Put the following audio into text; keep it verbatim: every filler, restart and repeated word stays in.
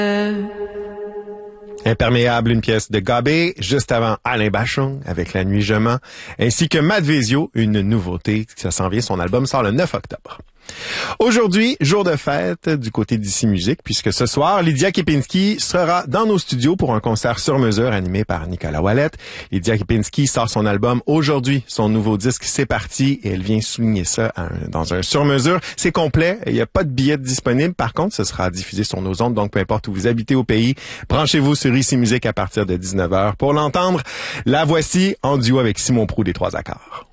Imperméable, une pièce de Gabé, juste avant Alain Bachung avec La Nuit je mens, ainsi que Matt Vezio, une nouveauté, ça s'en vient, son album sort le neuf octobre. Aujourd'hui, jour de fête du côté d'Ici Musique, puisque ce soir, Lydia Kepinski sera dans nos studios pour un concert sur mesure animé par Nicolas Ouellette. Lydia Kepinski sort son album aujourd'hui, son nouveau disque C'est parti, et elle vient souligner ça dans un sur mesure. C'est complet, il n'y a pas de billets disponibles. Par contre, ce sera diffusé sur nos ondes, donc peu importe où vous habitez au pays, branchez-vous sur Ici Musique à partir de dix-neuf heures pour l'entendre. La voici en duo avec Simon Proulx des Trois Accords.